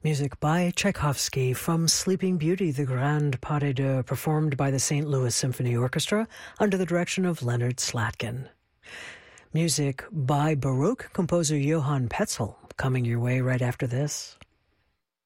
Music by Tchaikovsky from Sleeping Beauty, the Grand Pas de Deux, performed by the St. Louis Symphony Orchestra under the direction of Leonard Slatkin. Music by Baroque composer Johann Petzel, coming your way right after this.